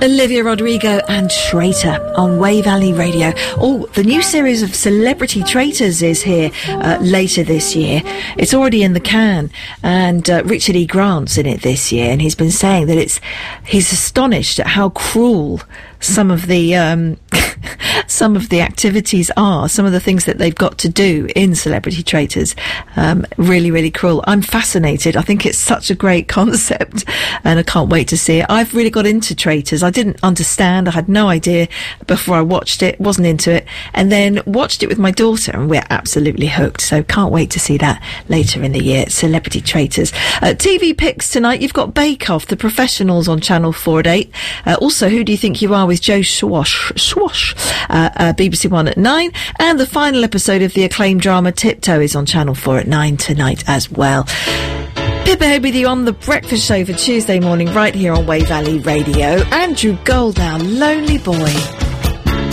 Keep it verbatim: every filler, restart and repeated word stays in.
Olivia Rodrigo and Traitor on Way Valley Radio. Oh, the new series of Celebrity Traitors is here uh, later this year. It's already in the can, and uh, Richard E. Grant's in it this year, and he's been saying that it's he's astonished at how cruel some of the um, some of the activities are, some of the things that they've got to do in Celebrity Traitors. Um, really, really cruel. I'm fascinated. I think it's such a great concept, and I can't wait to see it. I've really got into Traitors. I didn't understand. I had no idea before I watched it. Wasn't into it, and then watched it with my daughter, and we're absolutely hooked. So can't wait to see that later in the year. Celebrity Traitors. Uh, T V picks tonight. You've got Bake Off, The Professionals on Channel four at eight. Uh, also, Who Do You Think You Are with Joe Swash, Swash, uh, uh, B B C One at nine, and the final episode of the acclaimed drama Tiptoe is on Channel four at nine tonight as well. Pippa Head with you on The Breakfast Show for Tuesday morning right here on Way Valley Radio. Andrew Gold now, Lonely Boy.